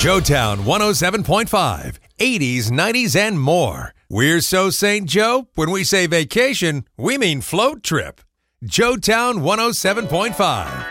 Joetown 107.5, 80s, 90s, and more. We're so St. Joe, when we say vacation, we mean float trip. Joetown 107.5.